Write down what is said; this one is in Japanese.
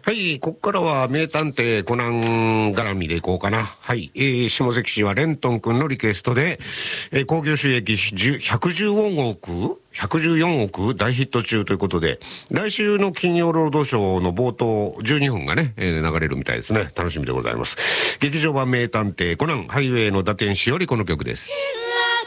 はい、ここからは名探偵コナン絡みでいこうかな。はい、下関市はレントン君のリクエストで、興行収益114億114億大ヒット中ということで、来週の金曜ロードショーの冒頭12分がね、流れるみたいですね。楽しみでございます。劇場版名探偵コナンハイウェイの打天使よりこの曲です。